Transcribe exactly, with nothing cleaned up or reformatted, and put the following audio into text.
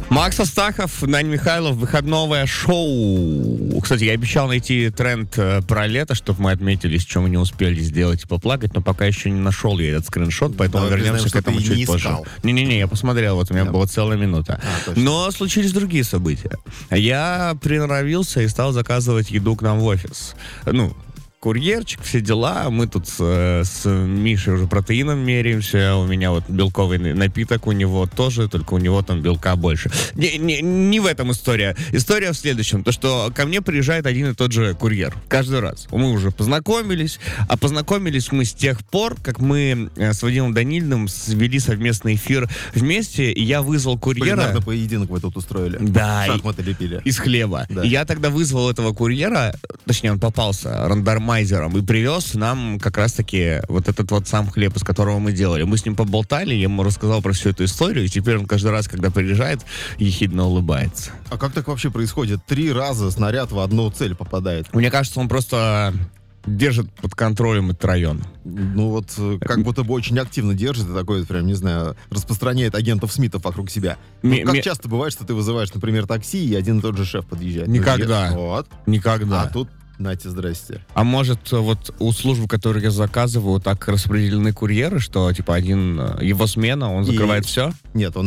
Макс Астахов, Нань Михайлов, выходное шоу. Кстати, я обещал найти тренд э, про лето, чтобы мы отметились, что мы не успели сделать и поплакать, но пока еще не нашел я этот скриншот, поэтому Давай вернемся признаем, к этому что ты чуть не позже. искал. Не-не-не, я посмотрел, вот у меня Да. была целая минута. А, точно. Но случились другие события. Я приноровился и стал заказывать еду к нам в офис. Ну, курьерчик, все дела. Мы тут с, с Мишей уже протеином меряемся. У меня вот белковый напиток, у него тоже, только у него там белка больше. Не, не, не в этом история. История в следующем. То, что ко мне приезжает один и тот же курьер. Каждый раз. Мы уже познакомились. А познакомились мы с тех пор, как мы с Вадимом Данильным свели совместный эфир вместе, и я вызвал курьера. Кулинарный поединок вы тут устроили. Да. Шахматы лепили. Из хлеба. Да. И я тогда вызвал этого курьера, точнее, он попался рандомайзером и привез нам как раз-таки вот этот вот сам хлеб, из которого мы делали. Мы с ним поболтали, я ему рассказал про всю эту историю, и теперь он каждый раз, когда приезжает, ехидно улыбается. А как так вообще происходит? Три раза снаряд в одну цель попадает. Мне кажется, он просто держит под контролем этот район. Ну вот, э, как будто бы очень активно держит и такой, вот прям, не знаю, распространяет агентов Смитов вокруг себя. Ну, Ми- как ми- часто бывает, что ты вызываешь, например, такси, и один и тот же шеф подъезжает? Никогда. Вот. Никогда. А тут, нате, здрасте. А может, вот у службы, которую я заказываю, так распределены курьеры, что, типа, один, э, его смена, он И- закрывает все? Нет, он